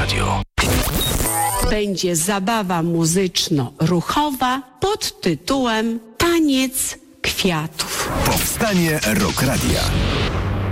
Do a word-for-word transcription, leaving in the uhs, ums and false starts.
Radio. Będzie zabawa muzyczno-ruchowa pod tytułem Taniec Kwiatów. Powstanie Rock Radia.